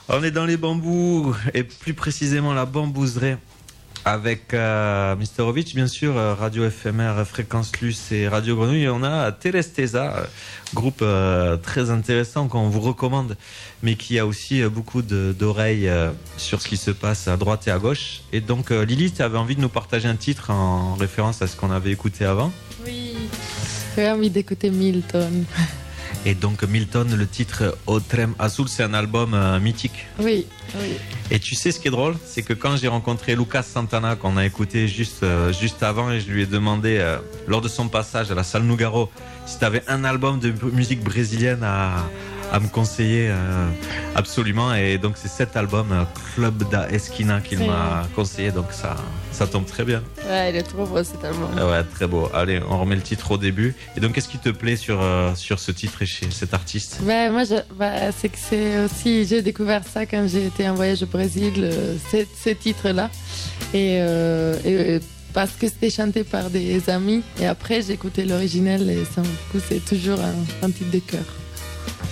On est dans les bambous, et plus précisément la bambouserie, avec Misterovic, bien sûr, Radio Éphémère, Fréquence Luce et Radio Grenouille. Et on a Telestesa, groupe très intéressant qu'on vous recommande, mais qui a aussi beaucoup d'oreilles sur ce qui se passe à droite et à gauche. Et donc, Lily, tu avais envie de nous partager un titre en référence à ce qu'on avait écouté avant. Oui, j'ai envie d'écouter Milton. Et donc Milton, le titre O Trem Azul, c'est un album mythique. Oui, oui. Et tu sais ce qui est drôle, c'est que quand j'ai rencontré Lucas Santana, qu'on a écouté juste avant, et je lui ai demandé, lors de son passage à la salle Nougaro, si tu avais un album de musique brésilienne à me conseiller absolument. Et donc c'est cet album, Club da Esquina, qu'il m'a conseillé, donc ça tombe très bien. Ouais, il est trop beau cet album. Ouais, très beau. Allez, on remet le titre au début. Et donc, qu'est-ce qui te plaît sur ce titre et chez cet artiste? Moi, c'est que c'est aussi, j'ai découvert ça quand j'ai été en voyage au Brésil, ces titres-là. Et parce que c'était chanté par des amis. Et après, j'ai écouté l'original et ça, du coup, c'est toujours un titre de cœur.